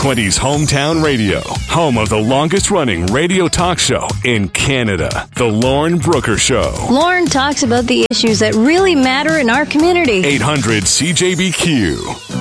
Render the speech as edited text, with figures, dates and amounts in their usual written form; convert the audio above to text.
20s Hometown Radio, home of the longest-running radio talk show in Canada, The Lauren Brooker Show. Lauren talks about the issues that really matter in our community. 800 CJBQ.